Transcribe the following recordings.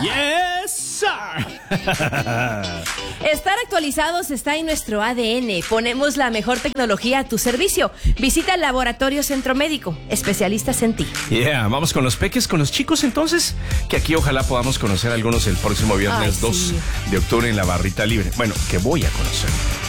Yes, sir. Estar actualizados está en nuestro ADN. Ponemos la mejor tecnología a tu servicio. Visita el Laboratorio Centro Médico, especialistas en ti. Vamos con los peques, con los chicos entonces, que aquí ojalá podamos conocer a algunos el próximo viernes 2 de octubre en la Barrita Libre. Bueno, que voy a conocer.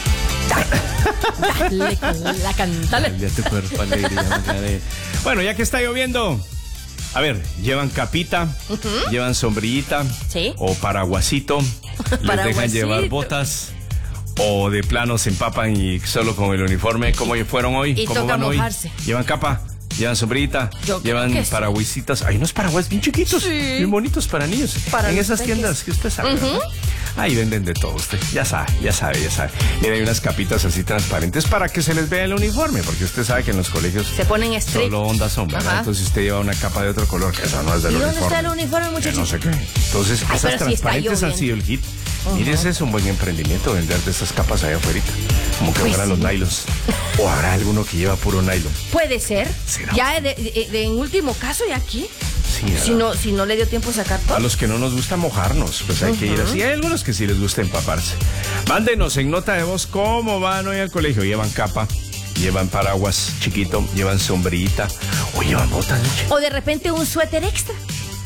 Dale con la cantale. Dale a tu cuerpo alegría. Bueno, ya que está lloviendo, a ver, llevan capita, llevan sombrillita, ¿sí? O paraguasito, les dejan llevar botas, o de plano se empapan y solo con el uniforme. ¿Cómo fueron hoy? Y ¿Cómo toca van hoy? mojarse. ¿Llevan capa? ¿Llevan sombrillita? ¿Llevan paraguasitas? Hay unos paraguas bien chiquitos, bien bonitos para niños. Para en esas tiendas que usted sabe, ¿verdad? Ahí venden de todo usted. Ya sabe. Mira, hay unas capitas así transparentes para que se les vea el uniforme, porque usted sabe que en los colegios se ponen estrictos. Solo onda sombra, ¿verdad? Entonces usted lleva una capa de otro color, que eso no es del uniforme. ¿Y dónde está el uniforme, muchachos? No sé qué. Entonces, esas transparentes han sido el hit. Mire, ese es un buen emprendimiento, vender de esas capas allá afuera. Como que fueran los nylons. O habrá alguno que lleva puro nylon. Puede ser. ¿Será? Ya en último caso, ¿y aquí? Sí, si no le dio tiempo a sacar todo. A los que no nos gusta mojarnos, pues hay que ir así. Hay algunos que sí les gusta empaparse. Mándenos en nota de voz cómo van hoy al colegio. Llevan capa, llevan paraguas chiquito, llevan sombrillita o llevan botas. O de repente un suéter extra.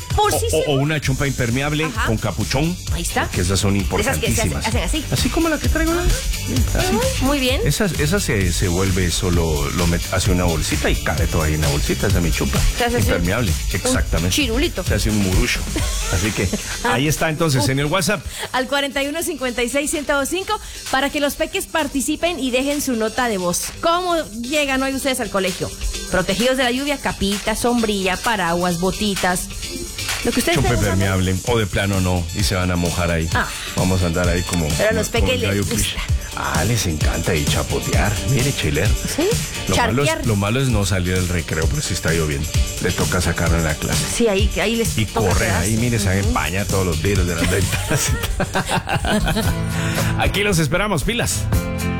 O una chompa impermeable con capuchón. Ahí está. Que esas son importantísimas. Esas que se hacen así. Así como la que traigo. Muy bien. Esa se vuelve solo, hace una bolsita y cabe todo ahí en la bolsita. Esa es mi chompa impermeable. Exactamente. Un chirulito. Se hace un murullo. Así que ahí está entonces en el WhatsApp. Al 4156-1025 para que los peques participen y dejen su nota de voz. ¿Cómo llegan hoy ustedes al colegio? Protegidos de la lluvia, capita, sombrilla, paraguas, botitas. Lo que ustedes chompa impermeable, o de plano no, y se van a mojar ahí. Vamos a andar ahí como. Pero a los peques les gusta. Les encanta y chapotear. Mire, chiler. Sí. Lo malo es no salir del recreo, pero si está lloviendo. Le toca sacarlo en la clase. Sí, ahí les y corre ahí, mire, se empaña todos los vidrios de las ventanas. Aquí los esperamos, pilas.